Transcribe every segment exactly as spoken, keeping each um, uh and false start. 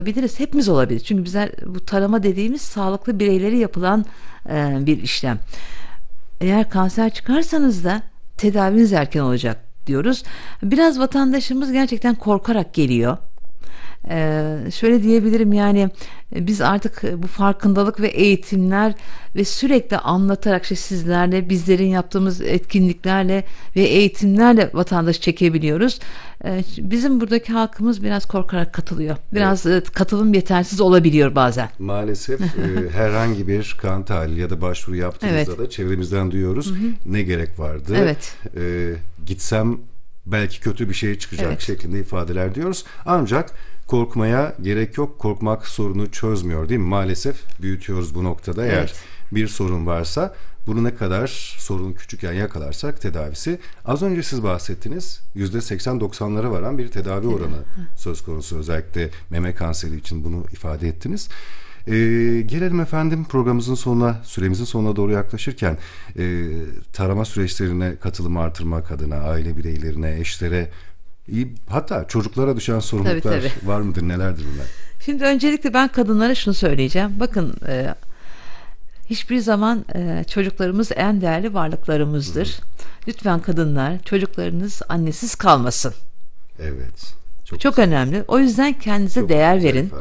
Biliriz, hepimiz olabilir. Çünkü bizler bu tarama dediğimiz sağlıklı bireyleri yapılan e, bir işlem. Eğer kanser çıkarsanız da tedaviniz erken olacak diyoruz. Biraz vatandaşımız gerçekten korkarak geliyor. Ee, şöyle diyebilirim, yani e, biz artık e, bu farkındalık ve eğitimler ve sürekli anlatarak, işte sizlerle, bizlerin yaptığımız etkinliklerle ve eğitimlerle vatandaşı çekebiliyoruz. Ee, bizim buradaki halkımız biraz korkarak katılıyor. Biraz evet. e, katılım yetersiz olabiliyor bazen. Maalesef e, herhangi bir kan tahlili ya da başvuru yaptığımızda Evet. da çevremizden duyuyoruz. Hı hı. Ne gerek vardı? Evet. E, gitsem belki kötü bir şey çıkacak Evet. şeklinde ifadeler diyoruz. Ancak korkmaya gerek yok. Korkmak sorunu çözmüyor, değil mi? Maalesef büyütüyoruz bu noktada. Eğer Evet. bir sorun varsa, bunu ne kadar sorun küçükken yakalarsak tedavisi. Az önce siz bahsettiniz. yüzde seksen doksanlara varan bir tedavi oranı söz konusu. Özellikle meme kanseri için bunu ifade ettiniz. Ee, gelelim efendim programımızın sonuna, süremizin sonuna doğru yaklaşırken e, tarama süreçlerine katılımı artırmak adına aile bireylerine, eşlere, iyi, hatta çocuklara düşen sorumluluklar Tabii, tabii. var mıdır? Nelerdir bunlar? Şimdi öncelikle ben kadınlara şunu söyleyeceğim. Bakın, e, hiçbir zaman e, çocuklarımız en değerli varlıklarımızdır. Hı. Lütfen kadınlar, çocuklarınız annesiz kalmasın. Evet. Çok, çok önemli. O yüzden kendinize çok değer verin.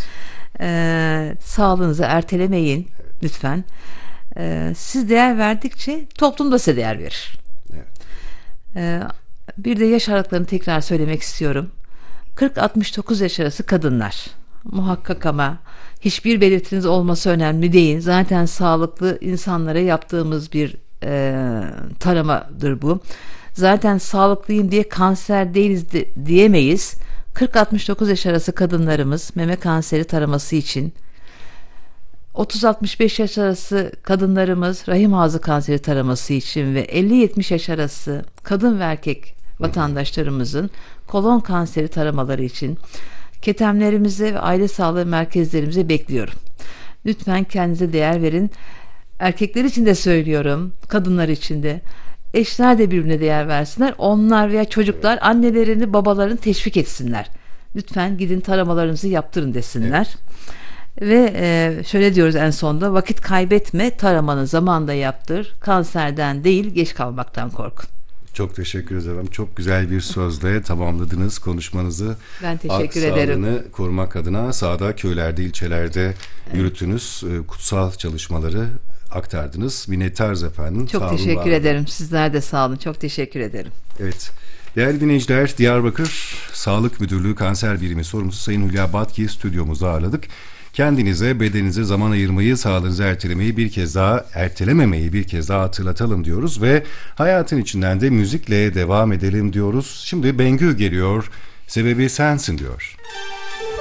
E, sağlığınızı ertelemeyin, evet. Lütfen. E, siz değer verdikçe toplum da size değer verir. Evet. E, bir de yaş aralıklarını tekrar söylemek istiyorum. kırk altmış dokuz yaş arası kadınlar. Muhakkak, ama hiçbir belirtiniz olması önemli değil. Zaten sağlıklı insanlara yaptığımız bir e, taramadır bu. Zaten sağlıklıyım diye kanser değiliz de, diyemeyiz. kırk altmış dokuz yaş arası kadınlarımız meme kanseri taraması için, otuz altmış beş yaş arası kadınlarımız rahim ağzı kanseri taraması için ve elli yetmiş yaş arası kadın ve erkek vatandaşlarımızın kolon kanseri taramaları için ketemlerimize ve aile sağlığı merkezlerimize bekliyorum. Lütfen kendinize değer verin. Erkekler için de söylüyorum, kadınlar için de. Eşler de birbirine değer versinler. Onlar veya çocuklar annelerini, babalarını teşvik etsinler. Lütfen gidin taramalarınızı yaptırın desinler. Evet. Ve e, şöyle diyoruz en sonda: vakit kaybetme, taramanı zamanında yaptır. Kanserden değil, geç kalmaktan korkun. Çok teşekkür ederim. Çok güzel bir sözle tamamladınız konuşmanızı. Ben teşekkür Halk ederim. sağlığını korumak adına sahada, köylerde, ilçelerde evet. yürüttünüz. Kutsal çalışmaları aktardınız. Minnettarız efendim. Çok sağ olun, teşekkür ederim. Sizler de sağ olun. Çok teşekkür ederim. Evet. Değerli dinleyiciler, Diyarbakır Sağlık Müdürlüğü Kanser Birimi sorumlusu Sayın Hülya Batki'yi stüdyomuzda ağırladık. Kendinize, bedeninize zaman ayırmayı, sağlığınızı ertelemeyi bir kez daha, ertelememeyi bir kez daha hatırlatalım diyoruz ve hayatın içinden de müzikle devam edelim diyoruz. Şimdi Bengü geliyor, sebebi sensin diyor.